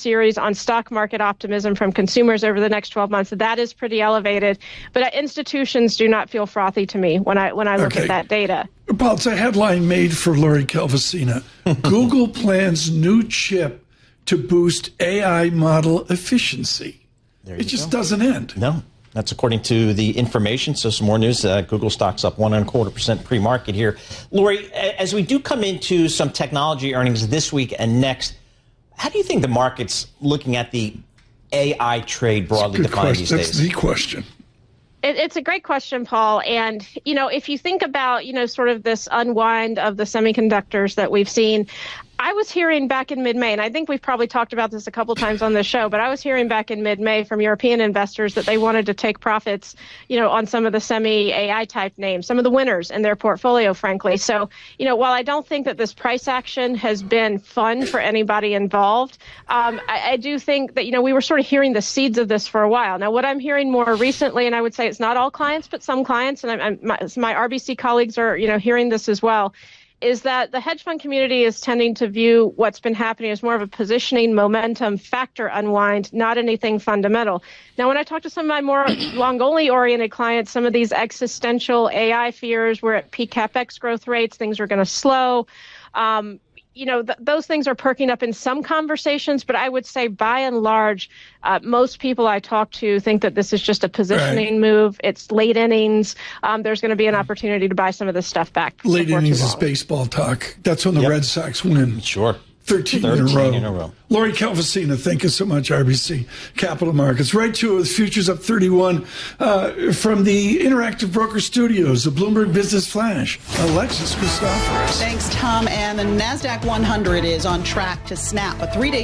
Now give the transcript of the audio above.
series on stock market optimism from consumers over the next 12 months. That is pretty elevated. But institutions do not feel frothy to me when I look at that data. Paul, it's a headline made for Lori Calvasina. Google plans new chip to boost AI model efficiency. It just doesn't end. No. That's according to the information. So some more news. Google stock's up 1.25% pre-market here. Lori, as we do come into some technology earnings this week and next, how do you think the market's looking at the AI trade broadly defined these days? That's the question. It's a great question, Paul. And, if you think about, sort of this unwind of the semiconductors that we've seen, I was hearing back in mid-May, and I think we've probably talked about this a couple times on this show, but I was hearing back in mid-May from European investors that they wanted to take profits, on some of the semi-AI type names, some of the winners in their portfolio, frankly. So, while I don't think that this price action has been fun for anybody involved, I do think that, we were sort of hearing the seeds of this for a while. Now, what I'm hearing more recently, and I would say it's not all clients, but some clients, and my RBC colleagues are, hearing this as well, is that the hedge fund community is tending to view what's been happening as more of a positioning momentum factor unwind, not anything fundamental. Now, when I talk to some of my more long-only oriented clients, some of these existential AI fears, we're at peak CapEx growth rates, things are going to slow. Those things are perking up in some conversations, but I would say by and large, most people I talk to think that this is just a positioning move. It's late innings. There's going to be an opportunity to buy some of this stuff back. Late innings is baseball talk. That's when the Red Sox win. Sure. 13 in a row. Lori Calvasina, thank you so much, RBC Capital Markets. Right to it with futures up 31 from the Interactive Broker Studios, the Bloomberg Business Flash. Alexis Christoforous. Thanks, Tom. And the NASDAQ 100 is on track to snap a 3-day